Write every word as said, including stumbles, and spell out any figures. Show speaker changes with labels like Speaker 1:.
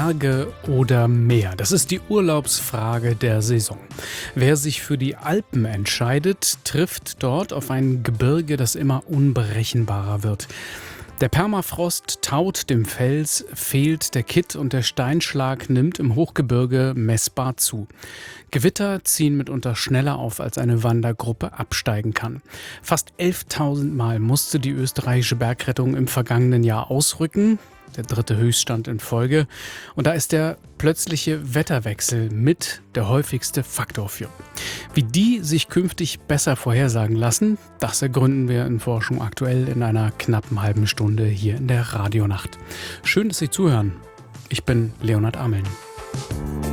Speaker 1: Berge oder Meer? Das ist die Urlaubsfrage der Saison. Wer sich für die Alpen entscheidet, trifft dort auf ein Gebirge, das immer unberechenbarer wird. Der Permafrost taut dem Fels, fehlt der Kitt und der Steinschlag nimmt im Hochgebirge messbar zu. Gewitter ziehen mitunter schneller auf, als eine Wandergruppe absteigen kann. Fast elftausend Mal musste die österreichische Bergrettung im vergangenen Jahr ausrücken. Der dritte Höchststand in Folge. Und da ist der plötzliche Wetterwechsel mit der häufigste Faktor für. Wie die sich künftig besser vorhersagen lassen, das ergründen wir in Forschung aktuell in einer knappen halben Stunde hier in der Radionacht. Schön, dass Sie zuhören. Ich bin Leonhard Ameln.